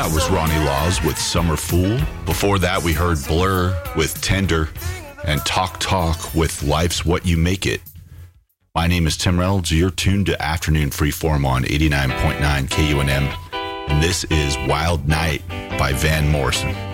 That was Ronnie Laws with Summer Fool. Before that, we heard Blur with Tender and Talk Talk with Life's What You Make It. My name is Tim Reynolds. You're tuned to Afternoon Freeform on 89.9 KUNM. And this is Wild Night by Van Morrison.